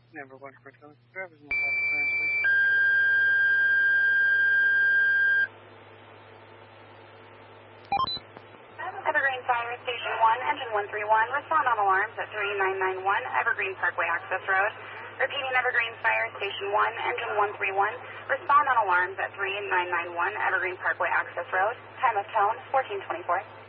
Number one for drivers in the please. Evergreen Fire Station 1, Engine 131, respond on alarms at 3991 Evergreen Parkway Access Road. Repeating Evergreen Fire Station 1, Engine 131, respond on alarms at 3991 Evergreen Parkway Access Road. Time of tone, 1424.